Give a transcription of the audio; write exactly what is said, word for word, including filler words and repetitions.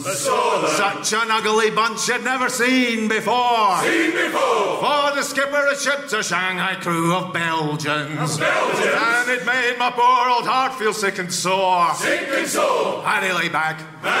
I saw them. Such an ugly bunch you'd never seen before. Seen before. For the skipper had shipped a Shanghai crew of Belgians. Of Belgians. And it made my poor old heart feel sick and sore. Sick and sore. And he lay back. Back.